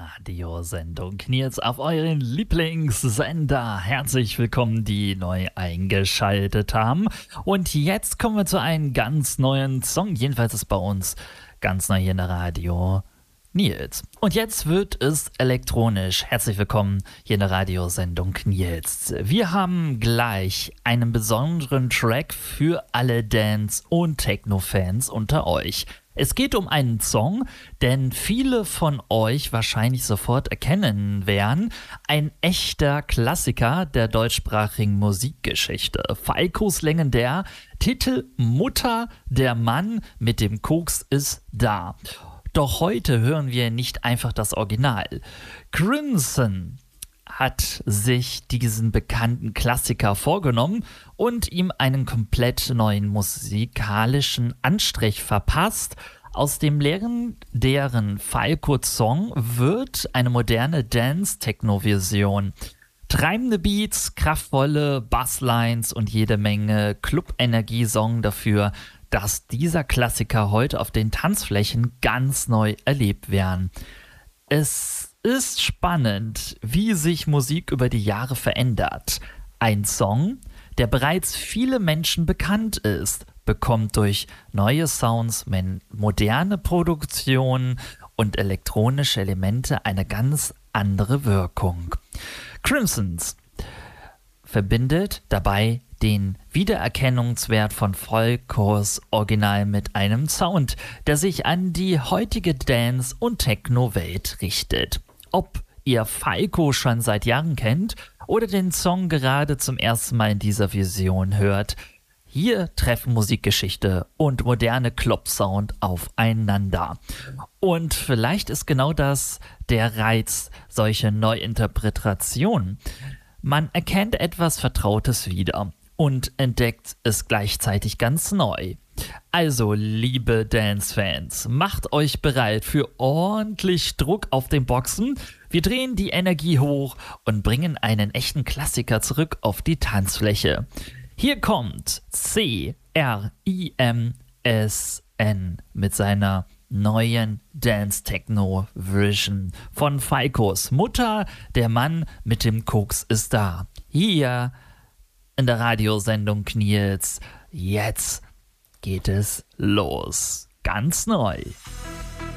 Radiosendung Nils auf euren Lieblingssender. Herzlich willkommen, die neu eingeschaltet haben. Und jetzt kommen wir zu einem ganz neuen Song. Jedenfalls ist bei uns ganz neu hier in der Radio Nils. Und jetzt wird es elektronisch. Herzlich willkommen hier in der Radiosendung Nils. Wir haben gleich einen besonderen Track für alle Dance- und Techno-Fans unter euch. Es geht um einen Song, den viele von euch wahrscheinlich sofort erkennen werden. Ein echter Klassiker der deutschsprachigen Musikgeschichte. Falcos legendär Titel Mutter, der Mann mit dem Koks ist da. Doch heute hören wir nicht einfach das Original. Crimson hat sich diesen bekannten Klassiker vorgenommen und ihm einen komplett neuen musikalischen Anstrich verpasst. Aus dem legendären Falco-Song wird eine moderne Dance-Techno-Version. Treibende Beats, kraftvolle Basslines und jede Menge Club-Energie sorgen dafür, dass dieser Klassiker heute auf den Tanzflächen ganz neu erlebt werden. Es ist spannend, wie sich Musik über die Jahre verändert. Ein Song, der bereits viele Menschen bekannt ist, bekommt durch neue Sounds, moderne Produktionen und elektronische Elemente eine ganz andere Wirkung. Crimsons verbindet dabei den Wiedererkennungswert von Falcos Original mit einem Sound, der sich an die heutige Dance- und Techno-Welt richtet. Ob ihr Falco schon seit Jahren kennt oder den Song gerade zum ersten Mal in dieser Version hört, hier treffen Musikgeschichte und moderne Club-Sound aufeinander. Und vielleicht ist genau das der Reiz solcher Neuinterpretationen. Man erkennt etwas Vertrautes wieder und entdeckt es gleichzeitig ganz neu. Also, liebe Dance-Fans, macht euch bereit für ordentlich Druck auf den Boxen. Wir drehen die Energie hoch und bringen einen echten Klassiker zurück auf die Tanzfläche. Hier kommt Crimson mit seiner neuen Dance-Techno-Version von Falcos Mutter, der Mann mit dem Koks ist da. Hier in der Radiosendung Nils. Jetzt geht es los. Ganz neu.